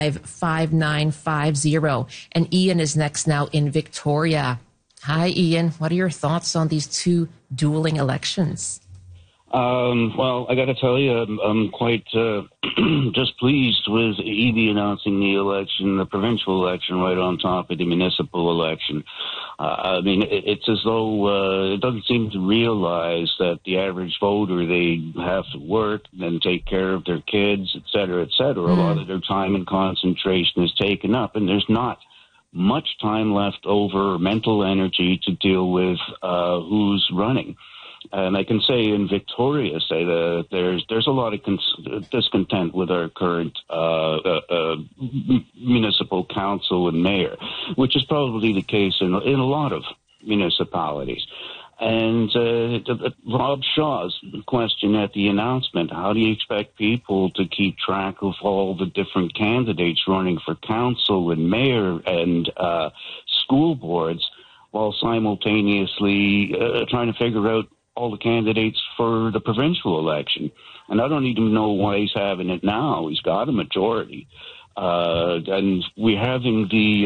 5950. And Ian is next now in Victoria. Hi, Ian. What are your thoughts on these two dueling elections? Well, I got to tell you, I'm quite displeased with Eby announcing the provincial election, right on top of the municipal election. I mean, it's as though it doesn't seem to realize that the average voter, they have to work and take care of their kids, et cetera, et cetera. A lot of their time and concentration is taken up, and there's not much time left over, mental energy, to deal with who's running. And I can say in Victoria, that there's a lot of discontent with our current municipal council and mayor, which is probably the case in a lot of municipalities. And Rob Shaw's question at the announcement, how do you expect people to keep track of all the different candidates running for council and mayor and school boards while simultaneously trying to figure out all the candidates for the provincial election? And I don't even know why he's having it now. He's got a majority. And we're having the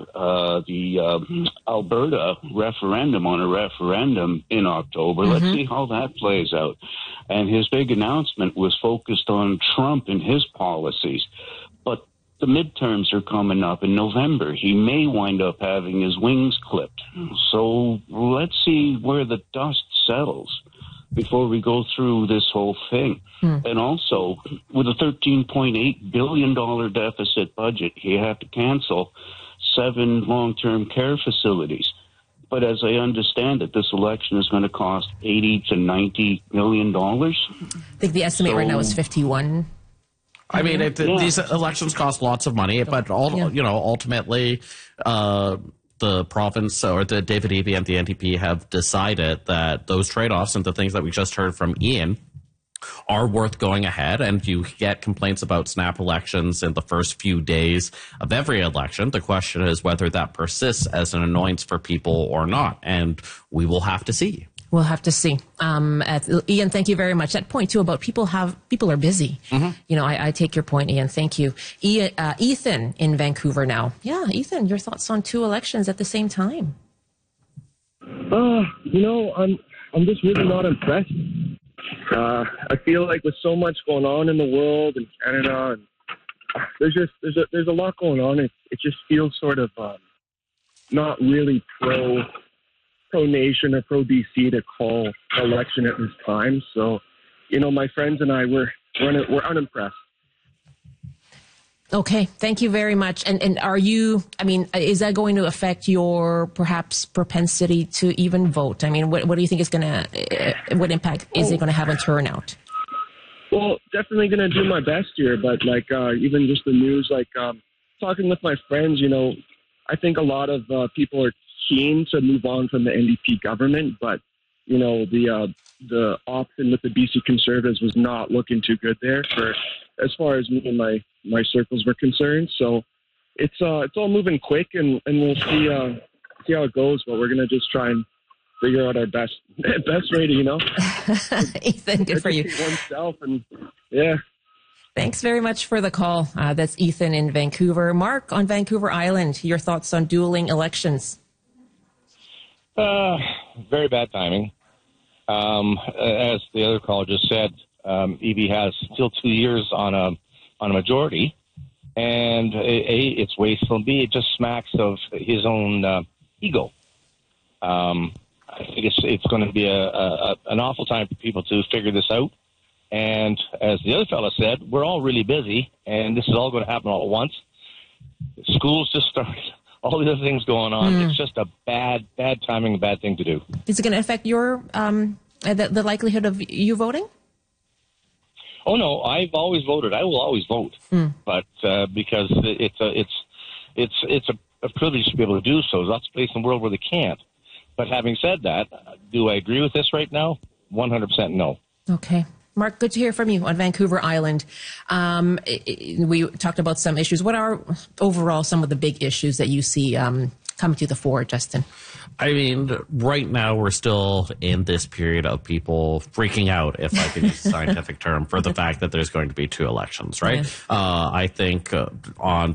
Alberta referendum on a referendum in October. Let's see how that plays out. And his big announcement was focused on Trump and his policies. But the midterms are coming up in November. He may wind up having his wings clipped. So let's see where the dust settles before we go through this whole thing. And also, with a $13.8 billion deficit budget, he had to cancel 7 long-term care facilities. But as I understand it, this election is going to cost $80 to $90 million. I think the estimate right now is 51. I mean, these elections cost lots of money, but ultimately, the province or the David Eby and the NDP have decided that those trade-offs and the things that we just heard from Ian are worth going ahead. And you get complaints about snap elections in the first few days of every election. The question is whether that persists as an annoyance for people or not, and we will have to see. We'll have to see. Ian, thank you very much. That point, too, about people are busy. I take your point, Ian. Thank you. Ethan in Vancouver now. Yeah, Ethan, your thoughts on 2 elections at the same time? I'm just really not impressed. I feel like with so much going on in the world and Canada, and there's a lot going on. It just feels sort of not really pro-nation or pro-BC to call election at this time. So, my friends and I, we're unimpressed. Okay, thank you very much. And are you, is that going to affect your perhaps propensity to even vote? I mean, what do you think is what impact is it going to have on turnout? Well, definitely going to do my best here, but even just the news, talking with my friends, I think a lot of people are keen to move on from the NDP government, but the option with the BC Conservatives was not looking too good there as far as me and my circles were concerned. So it's all moving quick, and we'll see how it goes. But we're gonna just try and figure out our best way to Ethan, good for you. Oneself and yeah. Thanks very much for the call. That's Ethan in Vancouver. Mark on Vancouver Island. Your thoughts on dueling elections? Very bad timing. As the other caller just said, Eby has still 2 years on a majority, and A, it's wasteful, and B, it just smacks of his own ego. I think it's going to be an awful time for people to figure this out. And as the other fellow said, we're all really busy, and this is all going to happen all at once. Schools just started. All the other things going on. It's just a bad timing, a bad thing to do. Is it going to affect your the likelihood of you voting? Oh no, I've always voted. I will always vote, but because it's a privilege to be able to do so. There's lots of places in the world where they can't. But having said that, do I agree with this right now? 100% no. Okay. Mark, good to hear from you on Vancouver Island. We talked about some issues. What are overall some of the big issues that you see coming to the fore, Justin? I mean, right now we're still in this period of people freaking out, if I can use a scientific term, for the fact that there's going to be 2 elections, right? I think on